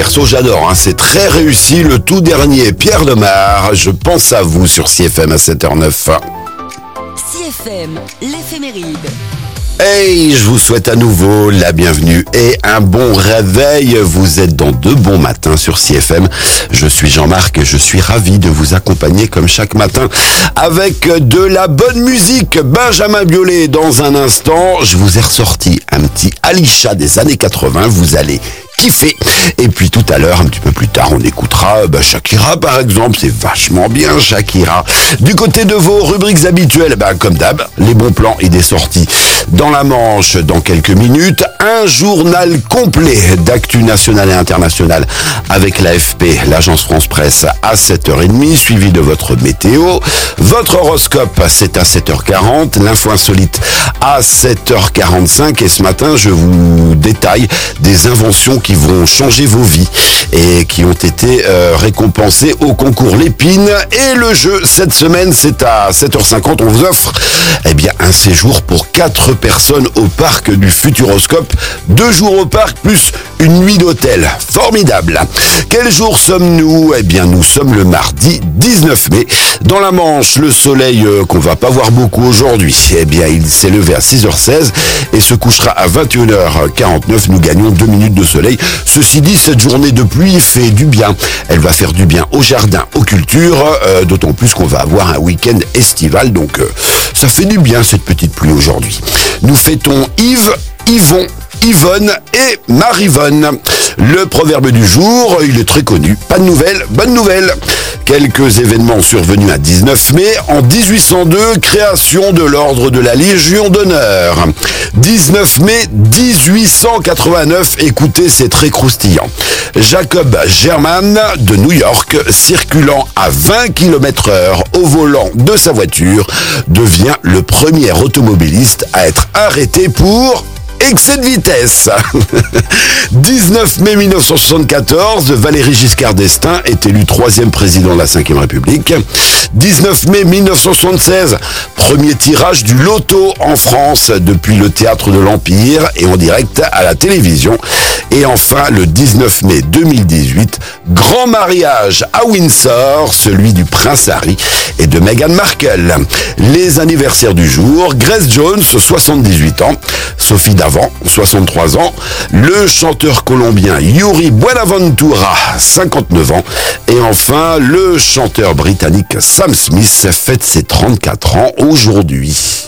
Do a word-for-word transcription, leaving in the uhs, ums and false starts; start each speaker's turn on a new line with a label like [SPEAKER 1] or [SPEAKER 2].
[SPEAKER 1] perso, j'adore, hein, c'est très réussi. Le tout dernier, Pierre Demar, je pense à vous sur C F M à sept heures zéro neuf.
[SPEAKER 2] C F M, l'éphéméride.
[SPEAKER 1] Hey, je vous souhaite à nouveau la bienvenue et un bon réveil. Vous êtes dans de bons matins sur C F M. Je suis Jean-Marc et je suis ravi de vous accompagner comme chaque matin avec de la bonne musique. Benjamin Biolay dans un instant. Je vous ai ressorti un petit Alisha des années quatre-vingts. Vous allez kiffer. Et puis tout à l'heure, un petit peu plus tard, on écoutera bah, Shakira par exemple. C'est vachement bien Shakira. Du côté de vos rubriques habituelles, bah, comme d'hab, les bons plans et des sorties dans la Manche dans quelques minutes. Un journal complet d'actu nationale et internationale avec l'A F P, l'agence France Presse, à sept heures trente, suivi de votre météo. Votre horoscope, c'est à sept heures quarante. L'info insolite à sept heures quarante-cinq. Et ce matin, je vous détaille des inventions qui vont changer vos vies et qui ont été euh, récompensées au concours Lépine. Et le jeu, cette semaine, c'est à sept heures cinquante. On vous offre eh bien, un séjour pour quatre personnes au parc du Futuroscope. Deux jours au parc plus une nuit d'hôtel. Formidable. Quel jour sommes-nous ? Eh bien, nous sommes le mardi dix-neuf mai. Dans la Manche, le soleil euh, qu'on va pas voir beaucoup aujourd'hui, eh bien, il s'est levé à six heures seize et se couchera à vingt et une heures quarante-neuf. Nous gagnons deux minutes de soleil. Ceci dit, cette journée de pluie fait du bien. Elle va faire du bien au jardin, aux cultures, euh, d'autant plus qu'on va avoir un week-end estival. Donc, euh, ça fait du bien cette petite pluie aujourd'hui. Nous fêtons Yves, Yvon, Yvonne et Marivonne. Le proverbe du jour, il est très connu. Pas de nouvelles, bonne nouvelle. Quelques événements survenus à dix-neuf mai. En dix-huit cent deux, création de l'ordre de la Légion d'honneur. dix-neuf mai dix-huit cent quatre-vingt-neuf, écoutez, c'est très croustillant. Jacob German de New York, circulant à vingt kilomètres heure au volant de sa voiture, devient le premier automobiliste à être arrêté pour excès de vitesse. dix-neuf mai mille neuf cent soixante-quatorze, Valéry Giscard d'Estaing est élu troisième président de la cinquième République. dix-neuf mai mille neuf cent soixante-seize, premier tirage du loto en France depuis le théâtre de l'Empire et en direct à la télévision. Et enfin, le dix-neuf mai deux mille dix-huit, grand mariage à Windsor, celui du prince Harry et de Meghan Markle. Les anniversaires du jour, Grace Jones, soixante-dix-huit ans, Sophie Davant, soixante-trois ans, le chanteur colombien Yuri Buenaventura, cinquante-neuf ans, et enfin, le chanteur britannique Sam Smith fête ses trente-quatre ans aujourd'hui.